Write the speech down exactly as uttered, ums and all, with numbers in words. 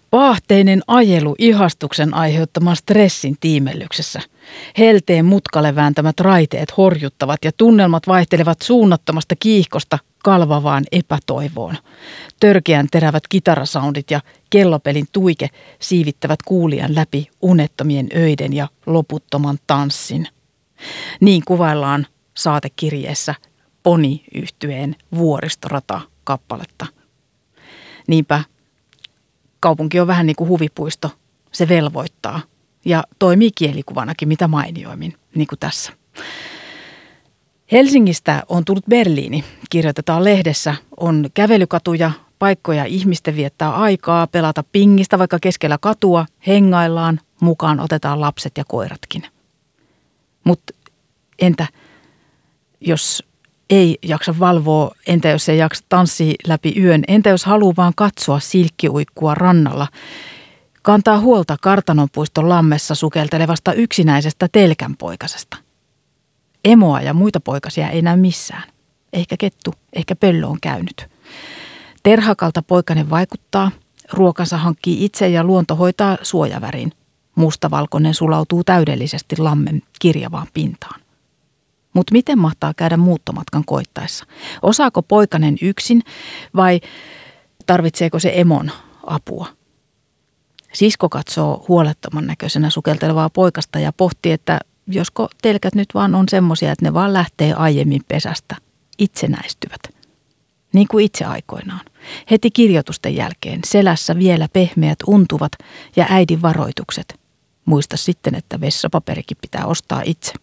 Paahteinen ajelu ihastuksen aiheuttaman stressin tiimellyksessä. Helteen mutkalle vääntämät raiteet horjuttavat ja tunnelmat vaihtelevat suunnattomasta kiihkosta kalvavaan epätoivoon. Törkeän terävät kitarasoundit ja kellopelin tuike siivittävät kuulijan läpi unettomien öiden ja loputtoman tanssin. Niin kuvaillaan saatekirjeessä Pony-yhtyeen Vuoristorata-kappaletta. Niinpä kaupunki on vähän niin kuin huvipuisto. Se velvoittaa ja toimii kielikuvanakin mitä mainioimmin, niin kuin tässä. Helsingistä on tullut Berliini, kirjoitetaan lehdessä. On kävelykatuja, paikkoja ihmisten viettää aikaa, pelata pingistä vaikka keskellä katua, hengaillaan, mukaan otetaan lapset ja koiratkin. Mutta entä jos ei jaksa valvoa, entä jos ei jaksa tanssia läpi yön, entä jos haluaa vaan katsoa silkkiuikkua rannalla, kantaa huolta Kartanonpuiston lammessa sukeltelevasta yksinäisestä telkänpoikasesta. Emoa ja muita poikasia ei näy missään. Ehkä kettu, ehkä pöllö on käynyt. Terhakalta poikainen vaikuttaa, ruokansa hankkii itse ja luonto hoitaa suojavärin. Mustavalkoinen sulautuu täydellisesti lammen kirjavaan pintaan. Mutta miten mahtaa käydä muuttomatkan koittaessa? Osaako poikainen yksin vai tarvitseeko se emon apua? Sisko katsoo huolettoman näköisenä sukeltelevaa poikasta ja pohtii, että josko telkät nyt vaan on semmoisia, että ne vaan lähtee aiemmin pesästä, itsenäistyvät. Niin kuin itse aikoinaan. Heti kirjoitusten jälkeen selässä vielä pehmeät untuvat ja äidin varoitukset. Muista sitten, että vessapaperikin pitää ostaa itse.